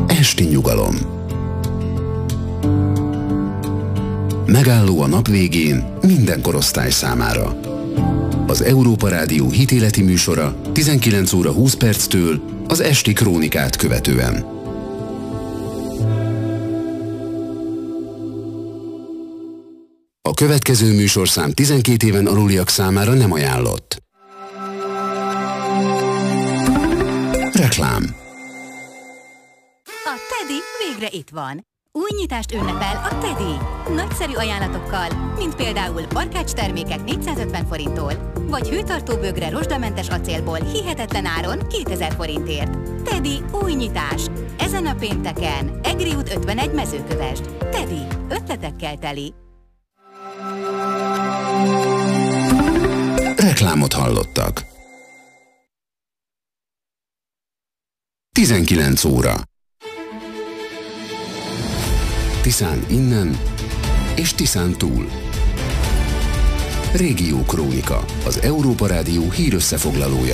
Esti nyugalom. Megálló a nap végén minden korosztály számára. Az Európa Rádió hitéleti műsora 19 óra 20 perctől az esti krónikát követően. A következő műsorszám 12 éven aluliak számára nem ajánlott. Reklám. A Teddy végre itt van. Új nyitást ünnepel a Teddy. Nagyszerű ajánlatokkal, mint például barkács termékek 450 forinttól, vagy hőtartó bögre rozsdamentes acélból hihetetlen áron 2000 forintért. Teddy új nyitás. Ezen a pénteken, Egri út 51 Mezőkövesd. Teddy, ötletekkel teli. Reklámot hallottak. 19 óra. Tiszán innen és Tiszán túl. Régió Krónika, az Európa Rádió hírösszefoglalója.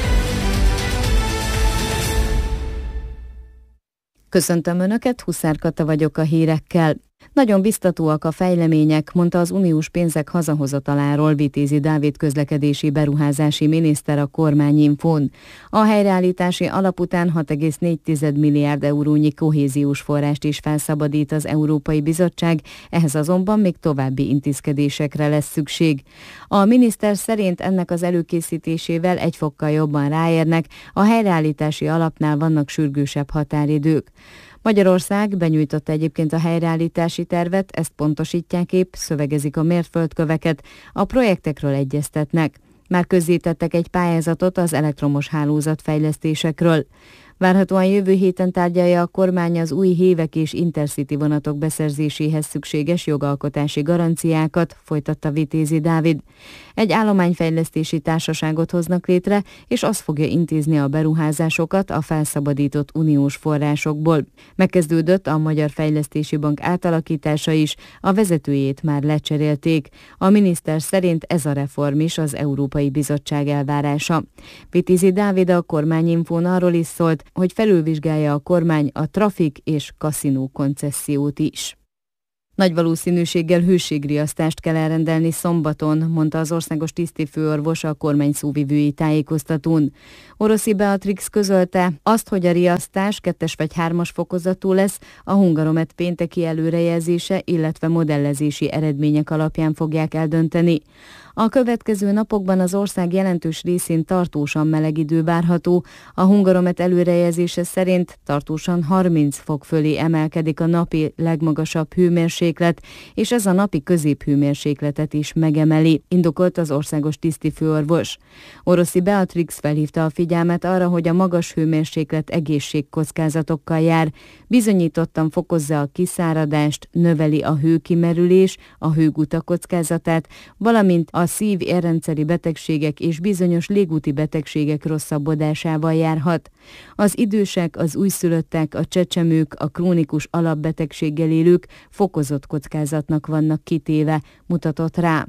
Köszöntöm Önöket, Huszár Kata vagyok a hírekkel. Nagyon biztatóak a fejlemények, mondta az uniós pénzek hazahozataláról Vitézi Dávid közlekedési beruházási miniszter a Kormányinfón. A helyreállítási alap után 6,4 milliárd eurónyi kohéziós forrást is felszabadít az Európai Bizottság, ehhez azonban még további intézkedésekre lesz szükség. A miniszter szerint ennek az előkészítésével egy fokkal jobban ráérnek, a helyreállítási alapnál vannak sürgősebb határidők. Magyarország benyújtotta egyébként a helyreállítási tervet, ezt pontosítják épp, szövegezik a mérföldköveket, a projektekről egyeztetnek. Már közzétettek egy pályázatot az elektromos hálózat fejlesztésekről. Várhatóan jövő héten tárgyalja a kormány az új hévek és intercity vonatok beszerzéséhez szükséges jogalkotási garanciákat, folytatta Vitézi Dávid. Egy állományfejlesztési társaságot hoznak létre, és az fogja intézni a beruházásokat a felszabadított uniós forrásokból. Megkezdődött a Magyar Fejlesztési Bank átalakítása is, a vezetőjét már lecserélték. A miniszter szerint ez a reform is az Európai Bizottság elvárása. Vitézi Dávid a Kormányinfón arról is szólt, hogy felülvizsgálja a kormány a trafik és kaszinó koncessziót is. Nagy valószínűséggel hőségriasztást kell elrendelni szombaton, mondta az országos tisztifőorvos a kormány szóvivői tájékoztatón. Oroszi Beatrix közölte azt, hogy a riasztás 2. vagy 3. fokozatú lesz, a Hungaromet pénteki előrejelzése, illetve modellezési eredmények alapján fogják eldönteni. A következő napokban az ország jelentős részén tartósan meleg idő várható. A Hungaromet előrejelzése szerint tartósan 30 fok fölé emelkedik a napi legmagasabb hőmérséklet, és ez a napi középhőmérsékletet is megemeli, indokolt az országos tisztifőorvos. Oroszi Beatrix felhívta a figyelmet arra, hogy a magas hőmérséklet egészségkockázatokkal jár, bizonyítottan fokozza a kiszáradást, növeli a hőkimerülés, a hőguta kockázatát, valamint a szív-érrendszeri betegségek és bizonyos légúti betegségek rosszabbodásával járhat. Az idősek, az újszülöttek, a csecsemők, a krónikus alapbetegséggel élők fokozott kockázatnak vannak kitéve, mutatott rá.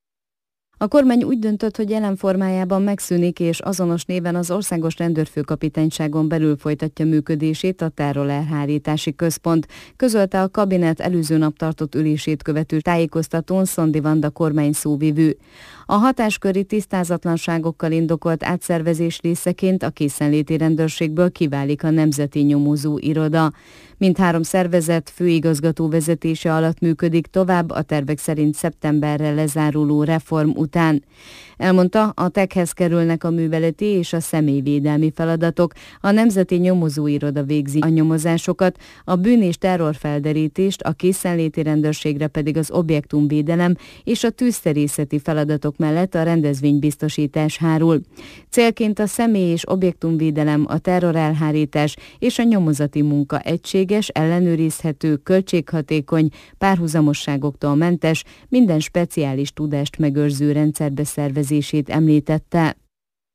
A kormány úgy döntött, hogy jelen formájában megszűnik és azonos néven az Országos Rendőrfőkapitányságon belül folytatja működését a terrorelhárítási központ, közölte a kabinet előző nap tartott ülését követő tájékoztatón Szondi Vanda kormány szóvivő. A hatásköri tisztázatlanságokkal indokolt átszervezés részeként a készenléti rendőrségből kiválik a Nemzeti Nyomozó Iroda. Mindhárom szervezet főigazgató vezetése alatt működik tovább a tervek szerint szeptemberre lezáruló reform után. Elmondta, a TEK-hez kerülnek a műveleti és a személyvédelmi feladatok, a Nemzeti Nyomozó Iroda végzi a nyomozásokat, a bűn- és terrorfelderítést, a készenléti rendőrségre pedig az objektumvédelem és a tűzszerészeti feladatok mellett a rendezvénybiztosítás hárul. Célként a személy- és objektumvédelem, a terrorelhárítás és a nyomozati munka egységes, ellenőrizhető, költséghatékony, párhuzamosságoktól mentes, minden speciális tudást megőrző rendszerbe szervezését említette.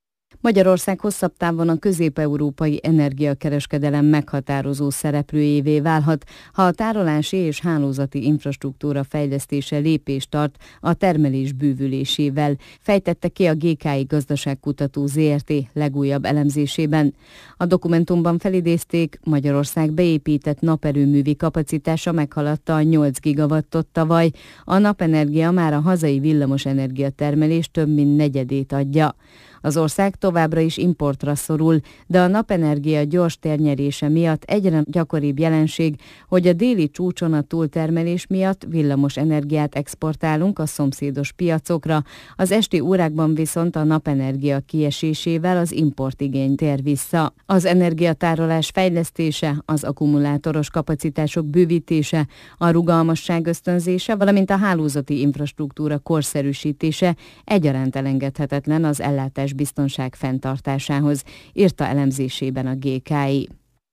Magyarország hosszabb távon a közép-európai energiakereskedelem meghatározó szereplőjévé válhat, ha a tárolási és hálózati infrastruktúra fejlesztése lépést tart a termelés bővülésével, fejtette ki a GKI Gazdaságkutató Zrt. Legújabb elemzésében. A dokumentumban felidézték, Magyarország beépített naperőművi kapacitása meghaladta a 8 gigawattot tavaly, a napenergia már a hazai villamosenergia termelés több mint negyedét adja. Az ország továbbra is importra szorul, de a napenergia gyors térnyerése miatt egyre gyakoribb jelenség, hogy a déli csúcson a túltermelés miatt villamos energiát exportálunk a szomszédos piacokra, az esti órákban viszont a napenergia kiesésével az importigény tér vissza. Az energiatárolás fejlesztése, az akkumulátoros kapacitások bővítése, a rugalmasság ösztönzése, valamint a hálózati infrastruktúra korszerűsítése egyaránt elengedhetetlen az ellátás biztonság fenntartásához, írta elemzésében a GKI.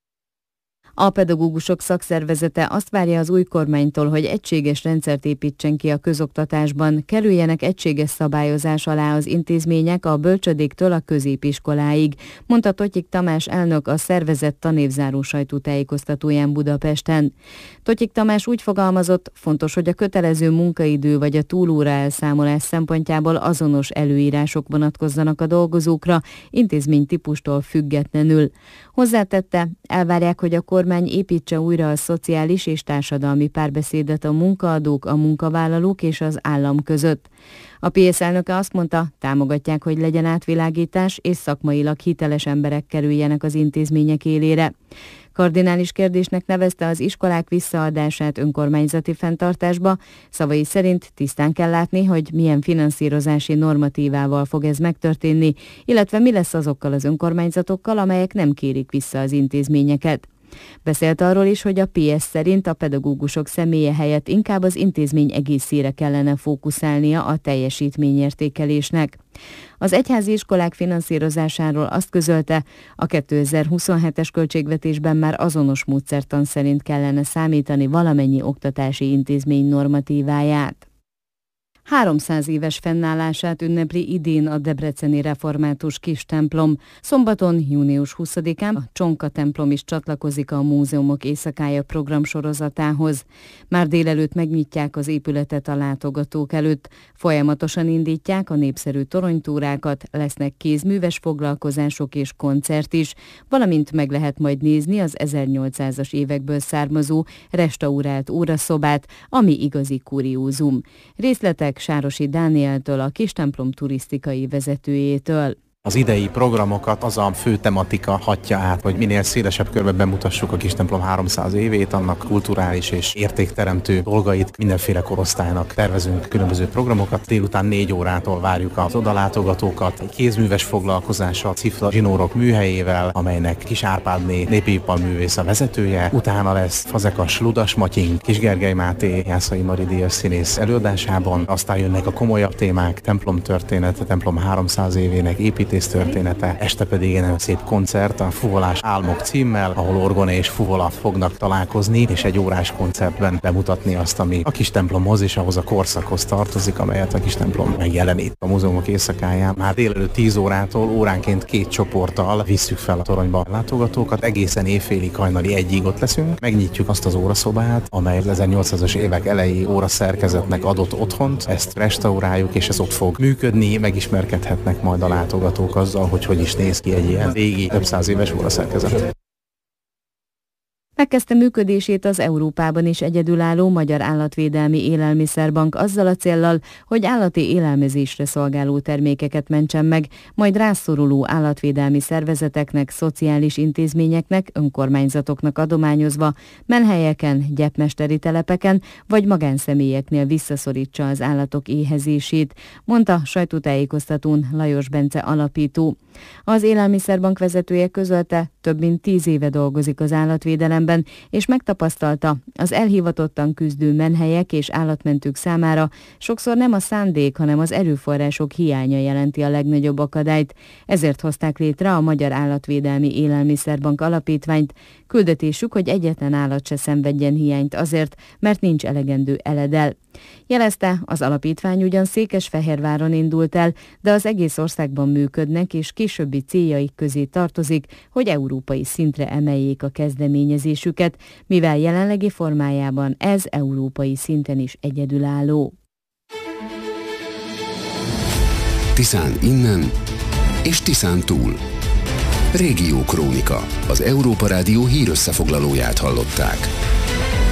A pedagógusok szakszervezete azt várja az új kormánytól, hogy egységes rendszert építsen ki a közoktatásban, kerüljenek egységes szabályozás alá az intézmények a bölcsödéktől a középiskoláig, mondta Totyik Tamás elnök a szervezet tanévzáró sajtótájékoztatóján Budapesten. Totyik Tamás úgy fogalmazott, fontos, hogy a kötelező munkaidő vagy a túlóra elszámolás szempontjából azonos előírások vonatkozzanak a dolgozókra, intézménytípustól függetlenül. Hozzátette, elvárják, hogy a kormány építse újra a szociális és társadalmi párbeszédet a munkaadók, a munkavállalók és az állam között. A PSZ elnöke azt mondta, támogatják, hogy legyen átvilágítás, és szakmailag hiteles emberek kerüljenek az intézmények élére. Kardinális kérdésnek nevezte az iskolák visszaadását önkormányzati fenntartásba, szavai szerint tisztán kell látni, hogy milyen finanszírozási normatívával fog ez megtörténni, illetve mi lesz azokkal az önkormányzatokkal, amelyek nem kérik vissza az intézményeket. Beszélt arról is, hogy a PS szerint a pedagógusok személye helyett inkább az intézmény egészére kellene fókuszálnia a teljesítményértékelésnek. Az egyházi iskolák finanszírozásáról azt közölte, a 2027-es költségvetésben már azonos módszertan szerint kellene számítani valamennyi oktatási intézmény normatíváját. 300 éves fennállását ünnepli idén a debreceni református kis templom. Szombaton, június 20-án a Csonka templom is csatlakozik a Múzeumok éjszakája programsorozatához. Már délelőtt megnyitják az épületet a látogatók előtt. Folyamatosan indítják a népszerű toronytúrákat, lesznek kézműves foglalkozások és koncert is, valamint meg lehet majd nézni az 1800-as évekből származó restaurált óraszobát, ami igazi kuriózum. Részletek Sárosi Dánieltől, a kistemplom turisztikai vezetőjétől. Az idei programokat az a fő tematika hatja át, hogy minél szélesebb körben bemutassuk a kistemplom 300 évét, annak kulturális és értékteremtő dolgait. Mindenféle korosztálynak tervezünk különböző programokat. Délután 4 órától várjuk az odalátogatókat. Egy kézműves foglalkozás a Cifra zsinórok műhelyével, amelynek Kis Árpádné népipar-művész a vezetője. Utána lesz Fazekas Ludas Matyink, Kis Gergely Máté, Jászai Mari díjas színész előadásában. Aztán jönnek a komolyabb témák, templomtörténet, a templom 300 évének építés története, este pedig egy szép koncert a Fuvolás Álmok címmel, ahol orgona és fuvola fognak találkozni, és egy órás koncertben bemutatni azt, ami a kis templomhoz és ahhoz a korszakhoz tartozik, amelyet a kis templom megjelenít. A Múzeumok éjszakáján már délelőtt 10 órától óránként 2 csoporttal visszük fel a toronyba a látogatókat, egészen éjfélig, hajnali 1-ig ott leszünk. Megnyitjuk azt az óraszobát, amely az 1800-as évek elejé óraszerkezetnek adott otthont, ezt restauráljuk, és ez ott fog működni, megismerkedhetnek majd a látogatók azzal, hogy is néz ki egy ilyen régi, több száz éves óraszerkezet. Megkezdte működését az Európában is egyedülálló Magyar Állatvédelmi Élelmiszerbank azzal a céllal, hogy állati élelmezésre szolgáló termékeket mentsen meg, majd rászoruló állatvédelmi szervezeteknek, szociális intézményeknek, önkormányzatoknak adományozva, menhelyeken, gyepmesteri telepeken vagy magánszemélyeknél visszaszorítsa az állatok éhezését, mondta sajtótájékoztatón Lajos Bence alapító. Az Élelmiszerbank vezetője közölte, több mint 10 éve dolgozik az állatvédelemben, szemben, és megtapasztalta, az elhivatottan küzdő menhelyek és állatmentők számára sokszor nem a szándék, hanem az erőforrások hiánya jelenti a legnagyobb akadályt. Ezért hozták létre a Magyar Állatvédelmi Élelmiszerbank Alapítványt. Küldetésük, hogy egyetlen állat se szenvedjen hiányt azért, mert nincs elegendő eledel. Jelezte, az alapítvány ugyan Székesfehérváron indult el, de az egész országban működnek, és későbbi céljaik közé tartozik, hogy európai szintre emeljék a kezdeményezésüket, mivel jelenlegi formájában ez európai szinten is egyedülálló. Tiszán innen és Tiszán túl. Régió Krónika, az Európa Rádió hírösszefoglalóját hallották.